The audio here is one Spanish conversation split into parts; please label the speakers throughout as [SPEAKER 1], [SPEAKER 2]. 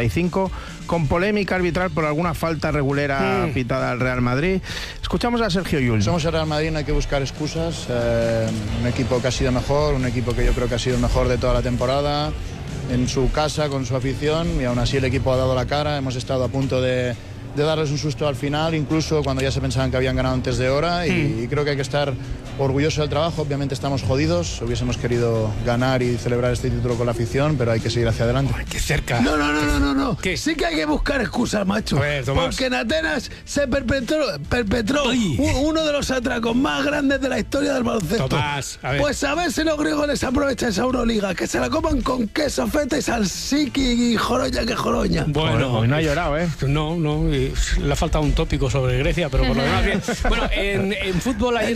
[SPEAKER 1] 85, con polémica arbitral por alguna falta regulera pitada al Real Madrid. Escuchamos a Sergio Llull.
[SPEAKER 2] Somos el Real Madrid, no hay que buscar excusas. Un equipo que ha sido mejor, un equipo que yo creo que ha sido el mejor de toda la temporada, en su casa, con su afición, y aún así el equipo ha dado la cara. Hemos estado a punto de darles un susto al final, incluso cuando ya se pensaban que habían ganado antes de hora, y creo que hay que estar orgulloso del trabajo. Obviamente estamos jodidos, hubiésemos querido ganar y celebrar este título con la afición, pero hay que seguir hacia adelante.
[SPEAKER 3] ¡Qué cerca!
[SPEAKER 4] No.
[SPEAKER 3] ¿Qué?
[SPEAKER 4] Sí que hay que buscar excusas, macho. Porque en Atenas se perpetró uno de los atracos más grandes de la historia del baloncesto.
[SPEAKER 3] Tomás, a ver.
[SPEAKER 4] Pues a ver si los griegos les aprovechan esa Euroliga, que se la coman con queso, feta y salsiki y joroña que joroña.
[SPEAKER 3] Bueno,
[SPEAKER 1] hoy no ha llorado, ¿eh?
[SPEAKER 3] No, le ha faltado un tópico sobre Grecia, pero por lo demás bien. Bueno, en fútbol ayer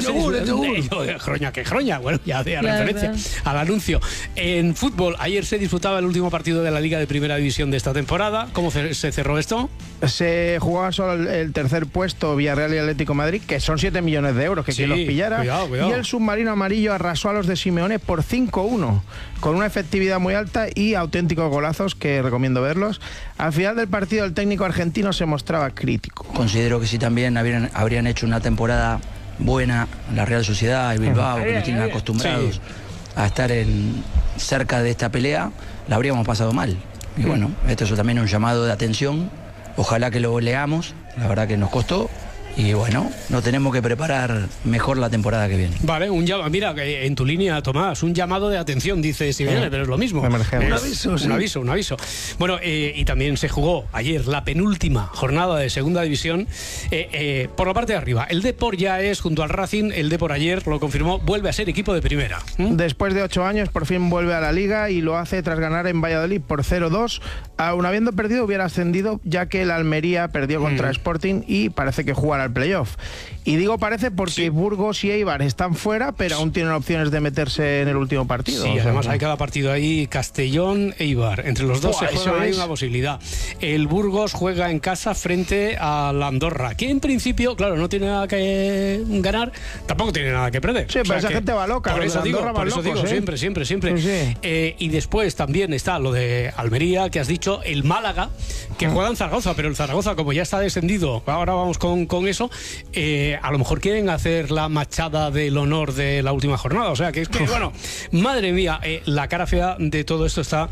[SPEAKER 3] Jroña, que Jroña, bueno, ya hacía referencia al anuncio. En fútbol ayer se disputaba el último partido de la Liga de Primera División de esta temporada. ¿Cómo se cerró esto?
[SPEAKER 1] Se jugaba solo el tercer puesto, Villarreal y Atlético de Madrid, que son 7 millones de euros, que quien los pillara. Cuidado. Y el submarino amarillo arrasó a los de Simeone por 5-1, con una efectividad muy alta y auténticos golazos que recomiendo verlos. Al final del partido el técnico argentino se mostraba crítico.
[SPEAKER 5] Considero que si también habrían hecho una temporada buena la Real Sociedad y Bilbao, que nos tienen acostumbrados a estar cerca de esta pelea, la habríamos pasado mal. Y bueno, esto es también un llamado de atención. Ojalá que lo leamos, la verdad que nos costó. Y bueno, nos tenemos que preparar mejor la temporada que viene.
[SPEAKER 3] Vale, mira, en tu línea, Tomás, un llamado de atención, dice Simeone, pero es lo mismo. Un aviso. Bueno, y también se jugó ayer la penúltima jornada de Segunda División. Por la parte de arriba, el Depor ya es, junto al Racing, el Depor ayer lo confirmó, vuelve a ser equipo de primera.
[SPEAKER 1] Después de 8 años, por fin vuelve a la Liga y lo hace tras ganar en Valladolid por 0-2. Aún habiendo perdido, hubiera ascendido, ya que el Almería perdió contra Sporting y parece que jugará al playoff. Y digo parece porque Burgos y Eibar están fuera, pero aún tienen opciones de meterse en el último partido.
[SPEAKER 3] Sí, además hay cada partido ahí, Castellón, Eibar. Entre los dos se juega, hay una posibilidad. El Burgos juega en casa frente a la Andorra, que en principio, claro, no tiene nada que ganar, tampoco tiene nada que perder.
[SPEAKER 1] Sí, pero esa gente va loca.
[SPEAKER 3] Por eso digo, siempre.
[SPEAKER 1] Sí.
[SPEAKER 3] Y después también está lo de Almería, que has dicho, el Málaga, que juega en Zaragoza, pero el Zaragoza, como ya está descendido, ahora vamos con eso, a lo mejor quieren hacer la machada del honor de la última jornada. O sea, que es que, bueno, madre mía, la cara fea de todo esto está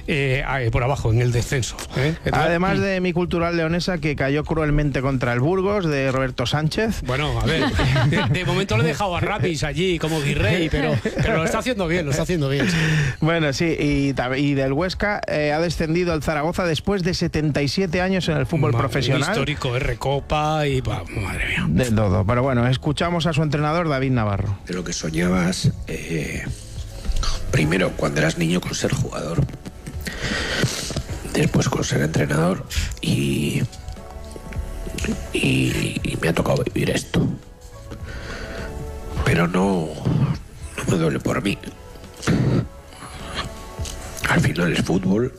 [SPEAKER 3] por abajo, en el descenso.
[SPEAKER 1] Además de mi cultural leonesa, que cayó cruelmente contra el Burgos, de Roberto Sánchez.
[SPEAKER 3] Bueno, a ver, de momento le he dejado a Rapis allí como virrey, pero lo está haciendo bien, Sí.
[SPEAKER 1] Bueno, sí, y del Huesca ha descendido el Zaragoza después de 77 años en el fútbol profesional.
[SPEAKER 3] Histórico, Recopa y... madre mía.
[SPEAKER 1] De todo. Pero bueno, escuchamos a su entrenador, David Navarro.
[SPEAKER 6] De lo que soñabas, primero cuando eras niño con ser jugador, después con ser entrenador y me ha tocado vivir esto. Pero no me duele por mí. Al final es fútbol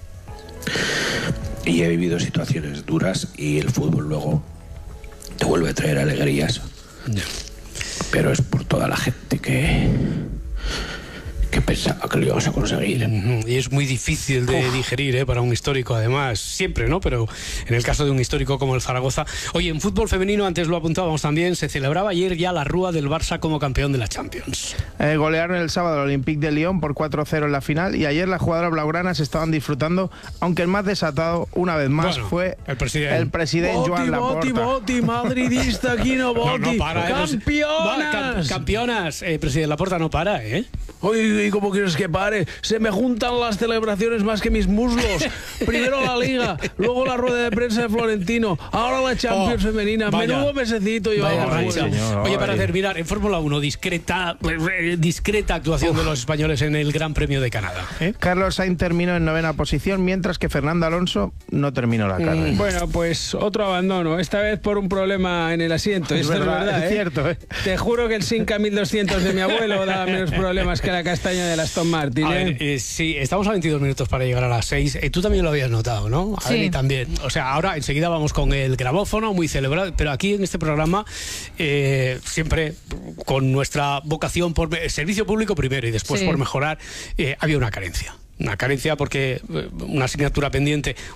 [SPEAKER 6] y he vivido situaciones duras y el fútbol luego te vuelve a traer alegrías. Pero es por toda la gente que pensaba que lo íbamos a conseguir.
[SPEAKER 3] Y es muy difícil de digerir para un histórico, además, siempre, ¿no? Pero en el caso de un histórico como el Zaragoza. Oye, en fútbol femenino, antes lo apuntábamos también, se celebraba ayer ya la rúa del Barça como campeón de la Champions.
[SPEAKER 1] Golearon el sábado al Olympique de Lyon por 4-0 en la final, y ayer las jugadoras blaugranas estaban disfrutando, aunque el más desatado, una vez más, fue el presidente Joan Laporta.
[SPEAKER 4] Boti, madridista, aquí no Boti.
[SPEAKER 3] No para, campeonas. Presidente Laporta no para,
[SPEAKER 4] Oye, ¿y cómo quieres que pare? Se me juntan las celebraciones más que mis muslos. Primero la Liga, luego la rueda de prensa de Florentino, ahora la Champions femenina. Menudo mesecito llevamos.
[SPEAKER 3] Oye, para terminar, en Fórmula 1, discreta actuación de los españoles en el Gran Premio de Canadá.
[SPEAKER 1] Carlos Sainz terminó en 9ª posición, mientras que Fernando Alonso no terminó la carrera.
[SPEAKER 7] Bueno, pues otro abandono, esta vez por un problema en el asiento. Esto es verdad,
[SPEAKER 1] es cierto.
[SPEAKER 7] Te juro que el Simca 1200 de mi abuelo da menos problemas que la castaña de la Aston Martin.
[SPEAKER 3] A ver, sí, estamos a 22 minutos para llegar a las 6. Tú también lo habías notado, ¿no? A ver, y también. O sea, ahora enseguida vamos con el grabófono, muy celebrado, pero aquí en este programa, siempre con nuestra vocación por servicio público primero y después por mejorar, había una carencia. Una carencia porque una asignatura pendiente